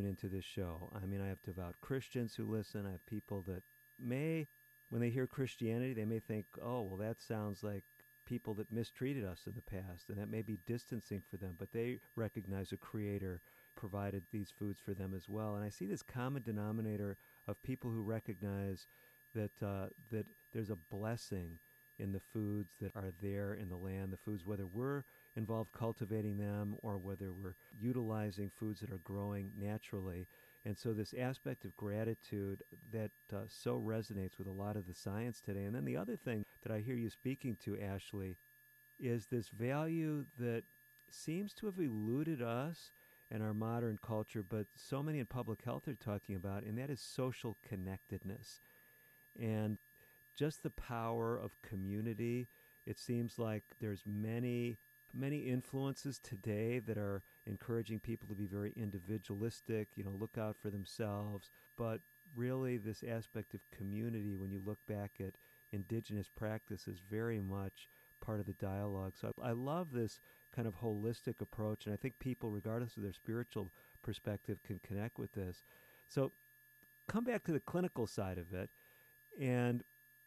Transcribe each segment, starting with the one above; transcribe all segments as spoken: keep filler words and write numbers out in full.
into this show. I mean, I have devout Christians who listen. I have people that may, when they hear Christianity, they may think, oh, well, that sounds like people that mistreated us in the past, and that may be distancing for them, but they recognize a creator provided these foods for them as well. And I see this common denominator of people who recognize that uh, that there's a blessing in the foods that are there in the land, the foods, whether we're involved cultivating them or whether we're utilizing foods that are growing naturally. And so this aspect of gratitude that uh, so resonates with a lot of the science today. And then the other thing that I hear you speaking to, Ashley, is this value that seems to have eluded us in our modern culture, but so many in public health are talking about, and that is social connectedness. And just the power of community. It seems like there's many, many influences today that are encouraging people to be very individualistic, you know, look out for themselves. But really this aspect of community, when you look back at indigenous practice, is very much part of the dialogue. So I love this kind of holistic approach, and I think people, regardless of their spiritual perspective, can connect with this. So come back to the clinical side of it, and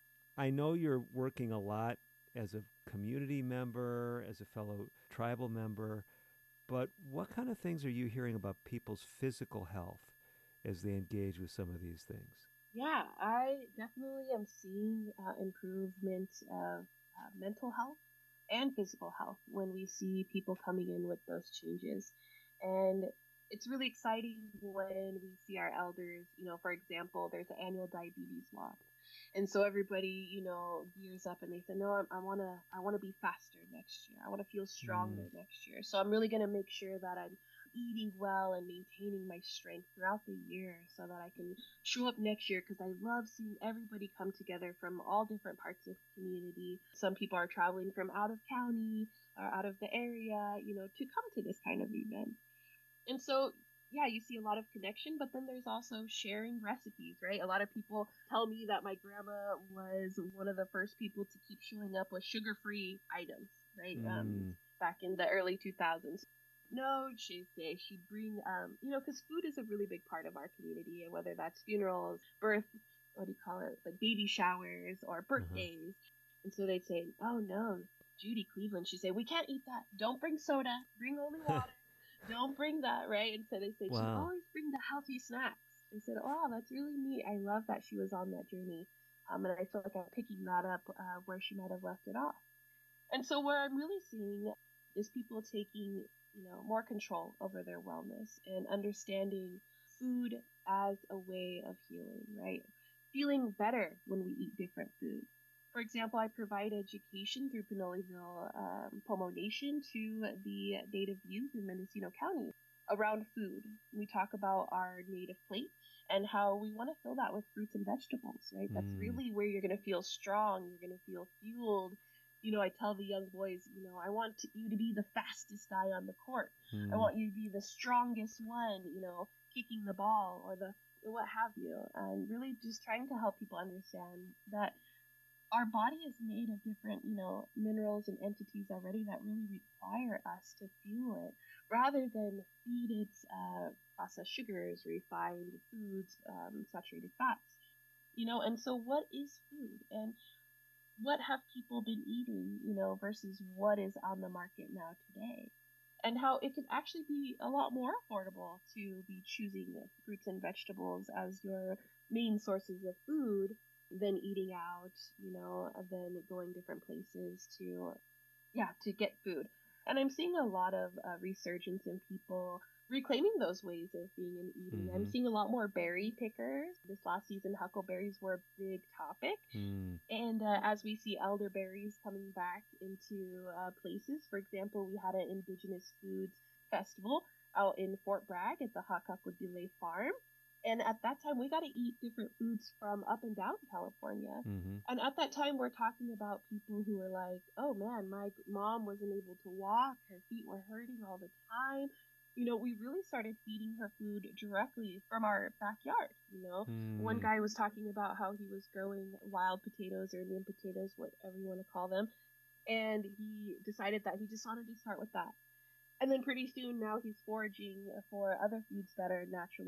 I know you're working a lot as a community member, as a fellow tribal member, but what kind of things are you hearing about people's physical health as they engage with some of these things? Yeah, I definitely am seeing uh, improvement of uh, mental health and physical health when we see people coming in with those changes. And it's really exciting when we see our elders, you know, for example, there's an annual diabetes walk. And so everybody, you know, gears up and they say, no, I, I want to I want to be faster next year. I want to feel stronger Mm. next year. So I'm really going to make sure that I'm eating well and maintaining my strength throughout the year so that I can show up next year, because I love seeing everybody come together from all different parts of the community. Some people are traveling from out of county or out of the area, you know, to come to this kind of event. And so, yeah, you see a lot of connection, but then there's also sharing recipes, right? A lot of people tell me that my grandma was one of the first people to keep showing up with sugar-free items, right? Um, Mm. back in the early two thousands. No, she'd say she'd bring, um, you know, because food is a really big part of our community, and whether that's funerals, birth, what do you call it, like baby showers or Uh-huh. birthdays. And so they'd say, oh no, Judy Cleveland, she'd say, we can't eat that. Don't bring soda. Bring only water. Don't bring that, right? And so they said she'd Wow. always bring the healthy snacks. I said, oh, that's really neat. I love that she was on that journey. Um, and I feel like I'm picking that up uh, where she might have left it off. And so where I'm really seeing is people taking, you know, more control over their wellness and understanding food as a way of healing, right? Feeling better when we eat different foods. For example, I provide education through Pinoleville um, Pomo Nation to the Native youth in Mendocino County around food. We talk about our native plate and how we want to fill that with fruits and vegetables, right? That's Mm. really where you're going to feel strong. You're going to feel fueled. You know, I tell the young boys, you know, I want to, you to be the fastest guy on the court. I Mm. want you to be the strongest one, you know, kicking the ball or the what have you. And really just trying to help people understand that our body is made of different, you know, minerals and entities already that really require us to fuel it, rather than feed it uh, processed sugars, refined foods, um, saturated fats. You know, and so what is food, and what have people been eating, you know, versus what is on the market now today? And how it can actually be a lot more affordable to be choosing fruits and vegetables as your main sources of food than eating out, you know, than going different places to, yeah, to get food. And I'm seeing a lot of uh, resurgence in people reclaiming those ways of being and eating. I'm Mm-hmm. seeing a lot more berry pickers. This last season, huckleberries were a big topic. Mm. And uh, as we see elderberries coming back into uh, places, for example, we had an Indigenous Foods Festival out in Fort Bragg at the Hakakudile Farm. And at that time, we got to eat different foods from up and down California. Mm-hmm. And at that time, we're talking about people who were like, oh man, my mom wasn't able to walk. Her feet were hurting all the time. You know, we really started feeding her food directly from our backyard. You know, one Mm. guy was talking about how he was growing wild potatoes or Indian potatoes, whatever you want to call them. And he decided that he just wanted to start with that. And then pretty soon now he's foraging for other foods that are naturally